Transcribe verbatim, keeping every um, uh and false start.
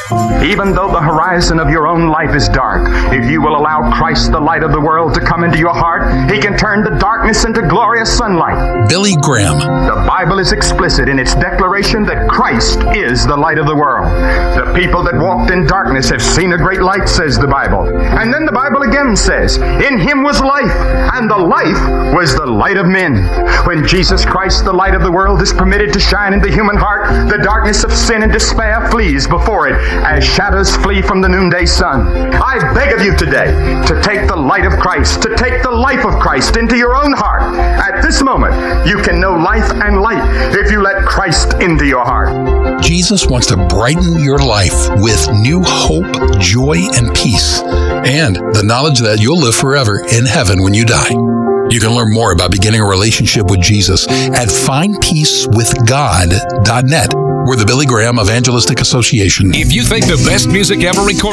Even though the horizon of your own life is dark, if you will allow Christ, the light of the world, to come into your heart, He can turn the darkness into glorious sunlight. Billy Graham. The Bible is explicit in its declaration that Christ is the light of the world. The people that walked in darkness have seen a great light, says the Bible. And then the Bible again says, in Him was life, and the life was the light of men. When Jesus Christ, the light of the world, is permitted to shine in the human heart, the darkness of sin and despair flees before it as shadows flee from the noonday sun. I beg of you today to take the light of Christ, to take the life of Christ into your own heart. At this moment, you can know life and light if you let Christ into your heart. Jesus wants to brighten your life with new hope, joy, and peace, and the knowledge that you'll live forever in heaven when you die. You can learn more about beginning a relationship with Jesus at find peace with god dot net. We're the Billy Graham Evangelistic Association. If you think the best music ever recorded